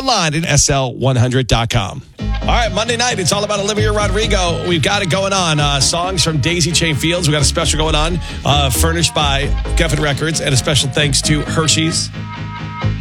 online at SL100.com. All right, Monday night, it's all about Olivia Rodrigo. We've got it going on. Songs from Daisy Chain Fields. We've got a special going on, furnished by Geffen Records, and a special thanks to Hershey's.